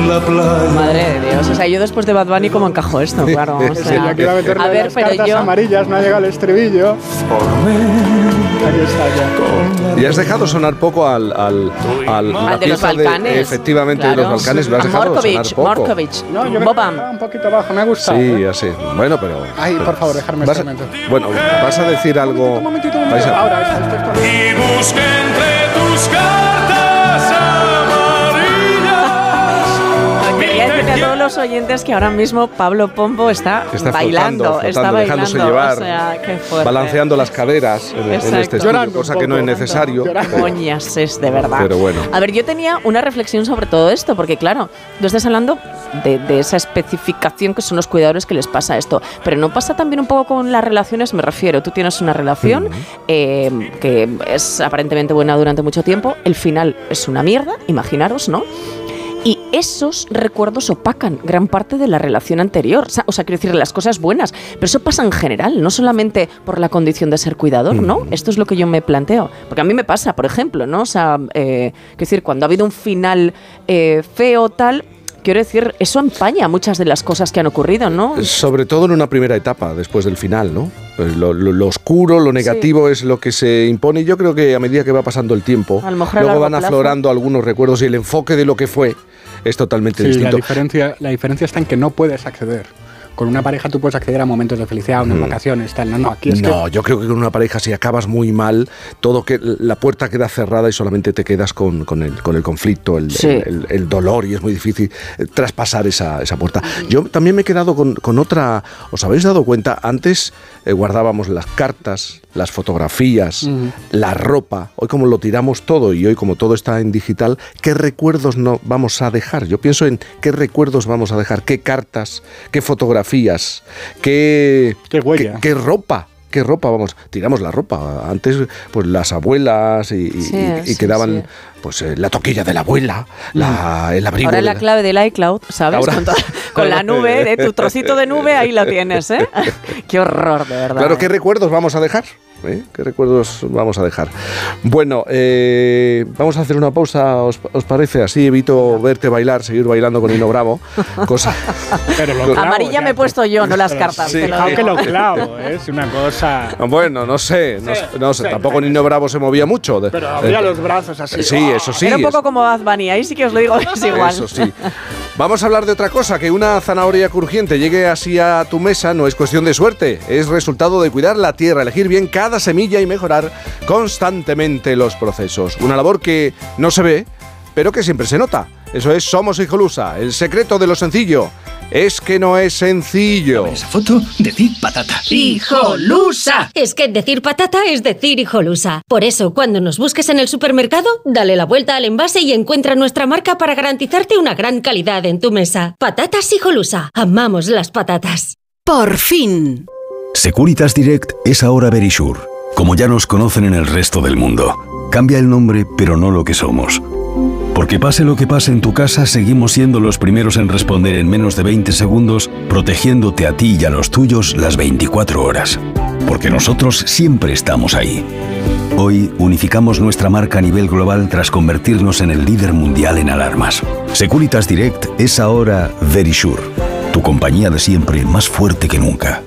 la playa. Madre de Dios, o sea, yo después de Bad Bunny, ¿cómo encajo esto? Claro, o sea, yo quiero meterle a ver, las pero cartas yo... amarillas, no ha llegado el estribillo. Aquí está ya. Y has dejado sonar poco al de los Balcanes. Efectivamente, claro. de los Balcanes, lo has dejado sonar poco. Morkovic. No, yo creo que estaba un poquito bajo, me ha gustado. Sí, así. Bueno, pero... Ay, por favor, dejarme este momento. Bueno, vas a decir algo... Un momentito. Ahora, esto. Y busque entre tus cartas amarillas. Quería decirle a todos los oyentes que ahora mismo Pablo Pombo está bailando, está bailando, dejándose llevar, o sea, qué fuerte. Balanceando las caderas en este estudio, cosa que no es necesario. Coñas es, de verdad. Pero bueno. A ver, yo tenía una reflexión sobre todo esto, porque claro, tú estás hablando de esa especificación que son los cuidadores que les pasa esto, pero ¿no pasa también un poco con las relaciones? Me refiero, tú tienes una relación que es aparentemente buena durante mucho tiempo, el final es una mierda, imaginaros, ¿no? Y esos recuerdos opacan gran parte de la relación anterior. O sea, quiero decir, las cosas buenas. Pero eso pasa en general, no solamente por la condición de ser cuidador, ¿no? Esto es lo que yo me planteo. Porque a mí me pasa, por ejemplo, ¿no? O sea, quiero decir, cuando ha habido un final feo, tal... Quiero decir, eso empaña muchas de las cosas que han ocurrido, ¿no? Sobre todo en una primera etapa, después del final, ¿no? Lo oscuro, lo negativo es lo que se impone. Y yo creo que a medida que va pasando el tiempo, luego van aflorando algunos recuerdos y el enfoque de lo que fue es totalmente distinto. La diferencia está en que no puedes acceder. Con una pareja tú puedes acceder a momentos de felicidad, unas vacaciones, tal. No, aquí es yo creo que con una pareja, si acabas muy mal, la puerta queda cerrada y solamente te quedas con el conflicto, el dolor, y es muy difícil traspasar esa puerta. Yo también me he quedado con otra... ¿Os habéis dado cuenta? Antes guardábamos las cartas, las fotografías, la ropa. Hoy como lo tiramos todo y hoy como todo está en digital, ¿qué recuerdos no vamos a dejar? Yo pienso en qué recuerdos vamos a dejar, qué cartas, qué fotografías, qué ropa. ¿Qué ropa? Vamos, tiramos la ropa. Antes, pues las abuelas y quedaban pues la toquilla de la abuela, el abrigo. Ahora la clave del iCloud, ¿sabes? Con la nube, de tu trocito de nube, ahí la tienes, ¿eh? Qué horror, de verdad. Claro, ¿qué recuerdos vamos a dejar? ¿Qué recuerdos vamos a dejar? Bueno, vamos a hacer una pausa, ¿os parece? Así evito verte bailar, seguir bailando con Nino Bravo. Cosa... Pero lo clavo, amarilla me he puesto yo, no las cartas. Sí, aunque lo clavo, es una cosa... Bueno, no sé, tampoco Nino Bravo se movía mucho. Pero abría los brazos así. Sí, eso sí. Era un poco como Bad Bunny, ahí sí que os lo digo, es igual. Eso sí. Vamos a hablar de otra cosa, que una zanahoria crujiente llegue así a tu mesa no es cuestión de suerte, es resultado de cuidar la tierra, elegir bien cada semilla y mejorar constantemente los procesos. Una labor que no se ve, pero que siempre se nota. Eso es Somos Hijolusa. El secreto de lo sencillo es que no es sencillo. Esa foto, decir patata. ¡Hijolusa! Es que decir patata es decir hijolusa. Por eso, cuando nos busques en el supermercado, dale la vuelta al envase y encuentra nuestra marca para garantizarte una gran calidad en tu mesa. Patatas Hijolusa. Amamos las patatas. ¡Por fin! Securitas Direct es ahora Verisure, como ya nos conocen en el resto del mundo. Cambia el nombre, pero no lo que somos. Porque pase lo que pase en tu casa, seguimos siendo los primeros en responder en menos de 20 segundos, protegiéndote a ti y a los tuyos las 24 horas. Porque nosotros siempre estamos ahí. Hoy unificamos nuestra marca a nivel global tras convertirnos en el líder mundial en alarmas. Securitas Direct es ahora Verisure, tu compañía de siempre más fuerte que nunca.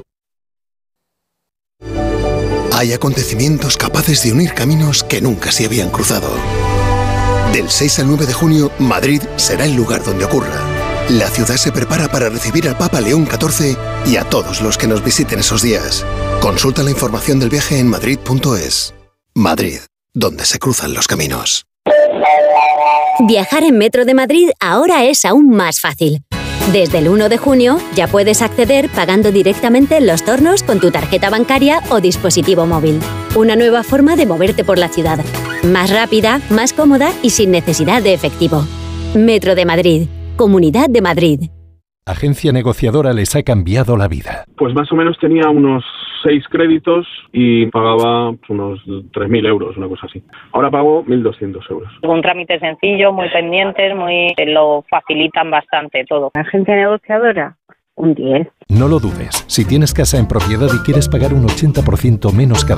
Hay acontecimientos capaces de unir caminos que nunca se habían cruzado. Del 6 al 9 de junio, Madrid será el lugar donde ocurra. La ciudad se prepara para recibir al Papa León XIV y a todos los que nos visiten esos días. Consulta la información del viaje en madrid.es. Madrid, donde se cruzan los caminos. Viajar en Metro de Madrid ahora es aún más fácil. Desde el 1 de junio ya puedes acceder pagando directamente en los tornos con tu tarjeta bancaria o dispositivo móvil. Una nueva forma de moverte por la ciudad. Más rápida, más cómoda y sin necesidad de efectivo. Metro de Madrid. Comunidad de Madrid. Agencia negociadora les ha cambiado la vida. Pues más o menos tenía unos 6 créditos y pagaba unos 3.000 euros, una cosa así. Ahora pago 1.200 euros. Un trámite sencillo, muy pendientes, lo facilitan bastante todo. Agencia negociadora, un 10. No lo dudes. Si tienes casa en propiedad y quieres pagar un 80% menos cada